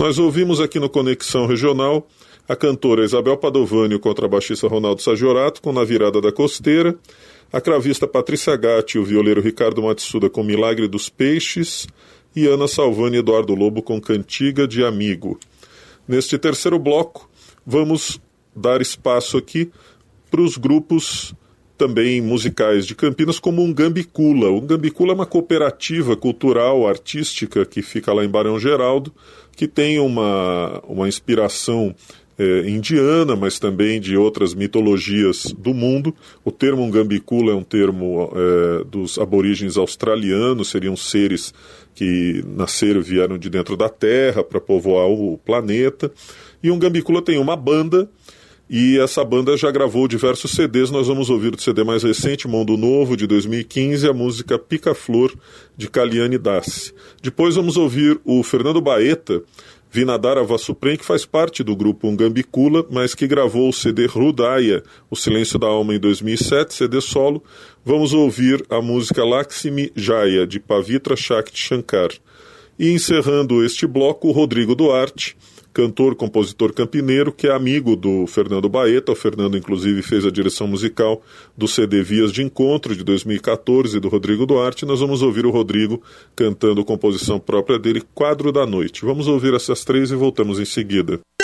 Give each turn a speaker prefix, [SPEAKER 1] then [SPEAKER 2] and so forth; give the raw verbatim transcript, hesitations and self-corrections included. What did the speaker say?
[SPEAKER 1] Nós ouvimos aqui no Conexão Regional a cantora Isabel Padovani e o contrabaixista Ronaldo Sagiorato com Na Virada da Costeira, a cravista Patrícia Gatti e o violeiro Ricardo Matsuda com Milagre dos Peixes e Ana Salvani e Eduardo Lobo com Cantiga de Amigo. Neste terceiro bloco, vamos dar espaço aqui para os grupos também musicais de Campinas, como o Ungambicula. O Ungambicula é uma cooperativa cultural, artística, que fica lá em Barão Geraldo, que tem uma, uma inspiração é, indiana, mas também de outras mitologias do mundo. O termo Ungambicula é um termo é, dos aborígenes australianos, seriam seres que nasceram e vieram de dentro da Terra para povoar o planeta. E o Ungambicula tem uma banda, e essa banda já gravou diversos C Ds. Nós vamos ouvir do C D mais recente, Mundo Novo, de dois mil e quinze, a música Pica-Flor, de Caliane Dassi. Depois vamos ouvir o Fernando Baeta, Vinadara Vassuprem, que faz parte do grupo Ungambicula, mas que gravou o C D Rudaya, O Silêncio da Alma, em dois mil e sete, C D solo. Vamos ouvir a música Lakshmi Jaya, de Pavitra Shakti Shankar. E encerrando este bloco, o Rodrigo Duarte, cantor, compositor campineiro, que é amigo do Fernando Baeta. O Fernando, inclusive, fez a direção musical do C D Vias de Encontro, de dois mil e catorze, do Rodrigo Duarte. Nós vamos ouvir o Rodrigo cantando composição própria dele, Quadro da Noite. Vamos ouvir essas três e voltamos em seguida.